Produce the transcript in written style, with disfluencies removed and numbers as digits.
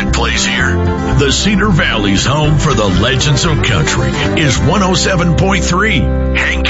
music plays here. The Cedar Valley's home for the legends of country is 107.3. Hang